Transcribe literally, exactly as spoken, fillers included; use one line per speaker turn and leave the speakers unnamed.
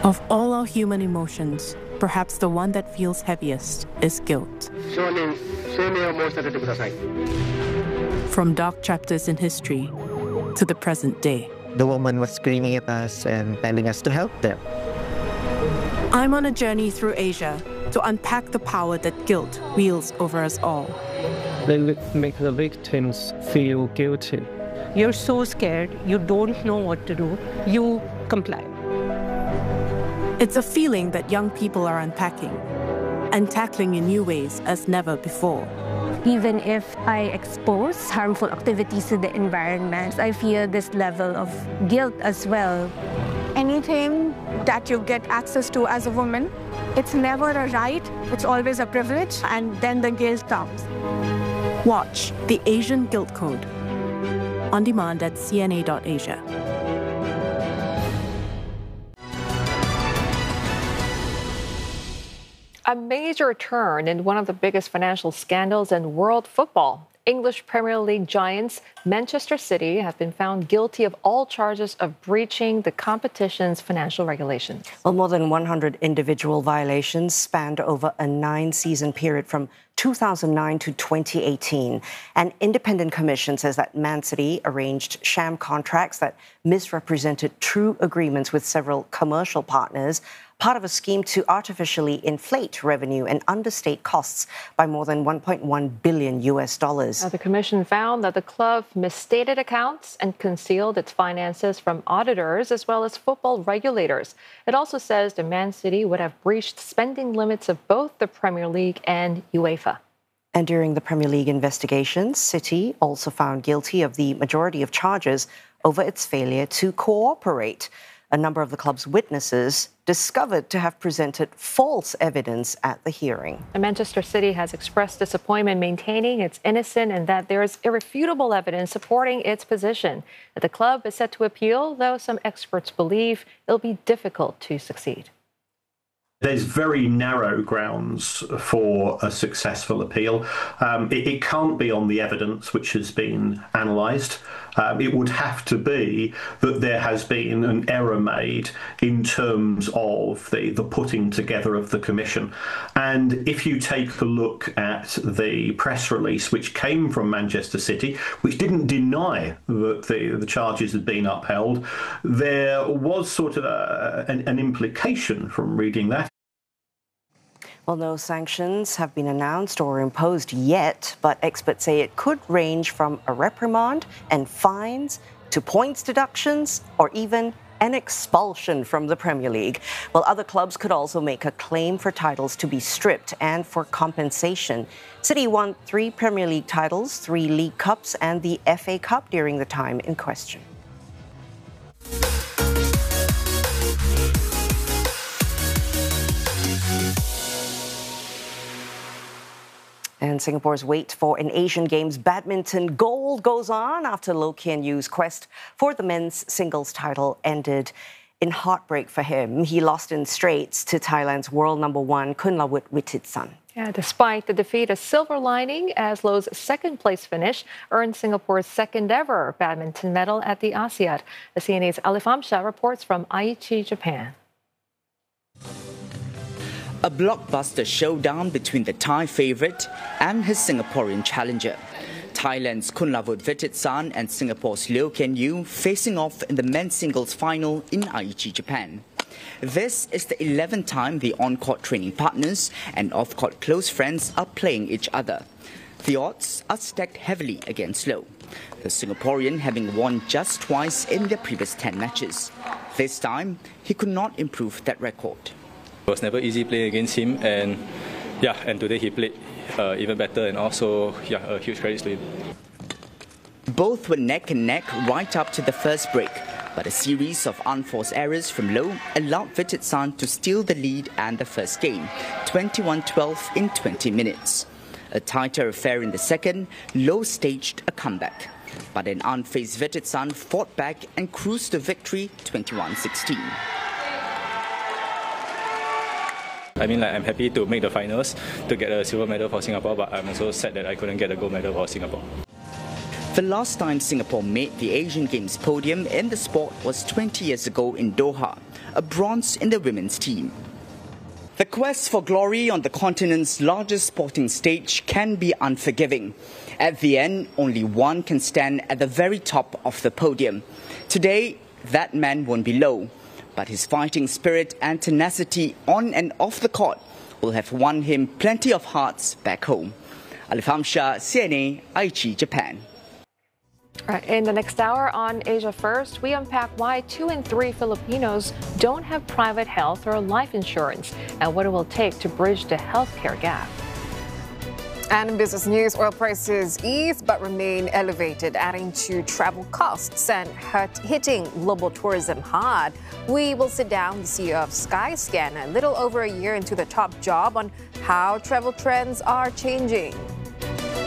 Of all our human emotions, perhaps the one that feels heaviest is guilt. From dark chapters in history to the present day.
The woman was screaming at us and telling us to help them.
I'm on a journey through Asia to unpack the power that guilt wields over us all.
They make the victims feel guilty.
You're so scared, you don't know what to do, you comply.
It's a feeling that young people are unpacking and tackling in new ways as never before.
Even if I expose harmful activities to the environment, I feel this level of guilt as well.
Anything that you get access to as a woman, it's never a right, it's always a privilege, and then the guilt comes.
Watch The Asian Guilt Code on demand at C N A dot asia.
A major turn in one of the biggest financial scandals in world football. English Premier League giants Manchester City have been found guilty of all charges of breaching the competition's financial regulations.
Well, more than one hundred individual violations spanned over a nine-season period from two thousand nine to twenty eighteen. An independent commission says that Man City arranged sham contracts that misrepresented true agreements with several commercial partners, part of a scheme to artificially inflate revenue and understate costs by more than one point one billion U S dollars.
Now, the commission found that the club misstated accounts and concealed its finances from auditors as well as football regulators. It also says the Man City would have breached spending limits of both the Premier League and UEFA.
And during the Premier League investigations, City also found guilty of the majority of charges over its failure to cooperate. A number of the club's witnesses discovered to have presented false evidence at the hearing.
And Manchester City has expressed disappointment, maintaining it's innocent and that there is irrefutable evidence supporting its position. The club is set to appeal, though some experts believe it'll be difficult to succeed.
There's very narrow grounds for a successful appeal. Um, it, it can't be on the evidence which has been analysed. Um, it would have to be that there has been an error made in terms of the, the putting together of the commission. And if you take a look at the press release which came from Manchester City, which didn't deny that the, the charges had been upheld, there was sort of a, an, an implication from reading that.
Well, no sanctions have been announced or imposed yet, but experts say it could range from a reprimand and fines to points deductions or even an expulsion from the Premier League. Well, other clubs could also make a claim for titles to be stripped and for compensation. City won three Premier League titles, three League Cups and the F A Cup during the time in question. And Singapore's wait for an Asian Games badminton gold goes on after Loh Kian Yew's quest for the men's singles title ended in heartbreak for him. He lost in straights to Thailand's world number one, Kunlavut Wititsan.
Yeah, despite the defeat, a silver lining as Loh's second-place finish earned Singapore's second-ever badminton medal at the ASIAD. The C N A's Alif Amshah reports from Aichi, Japan.
A blockbuster showdown between the Thai favourite and his Singaporean challenger. Thailand's Kunlavut Wititsan and Singapore's Loh Kian Yew facing off in the men's singles final in Aichi, Japan. This is the eleventh time the on-court training partners and off-court close friends are playing each other. The odds are stacked heavily against Loh, the Singaporean having won just twice in their previous ten matches. This time, he could not improve that record.
It was never easy playing against him, and yeah, and today he played uh, even better, and also yeah, a huge credit to him.
Both were neck and neck right up to the first break, but a series of unforced errors from Loh allowed Wititsan to steal the lead and the first game, twenty-one twelve in twenty minutes. A tighter affair in the second, Loh staged a comeback, but an unfazed Wititsan fought back and cruised to victory, twenty-one sixteen.
I mean, like, I'm happy to make the finals to get a silver medal for Singapore, but I'm also sad that I couldn't get a gold medal for Singapore.
The last time Singapore made the Asian Games podium in the sport was twenty years ago in Doha, a bronze in the women's team. The quest for glory on the continent's largest sporting stage can be unforgiving. At the end, only one can stand at the very top of the podium. Today, that man won't be low, but his fighting spirit and tenacity on and off the court will have won him plenty of hearts back home. Alif Hamsha, C N A, Aichi, Japan.
All right, in the next hour on Asia First, we unpack why two in three Filipinos don't have private health or life insurance and what it will take to bridge the healthcare gap.
And in business news, oil prices ease but remain elevated, adding to travel costs and hurt, hitting global tourism hard. We will sit down with the C E O of Skyscanner a little over a year into the top job on how travel trends are changing.